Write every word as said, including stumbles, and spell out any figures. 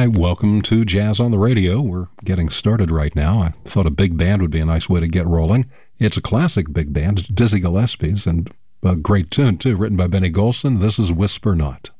Hi, welcome to Jazz on the Radio. We're getting started right now. I thought a big band would be a nice way to get rolling. It's a classic big band, it's Dizzy Gillespie's, and a great tune, too, written by Benny Golson. This is Whisper Not.